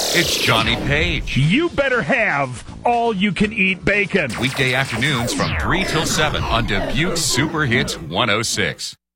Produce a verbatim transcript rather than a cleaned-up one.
It's Johnny Page. You better have all-you-can-eat bacon. Weekday afternoons from three till seven on Dubuque Super Hits one oh six.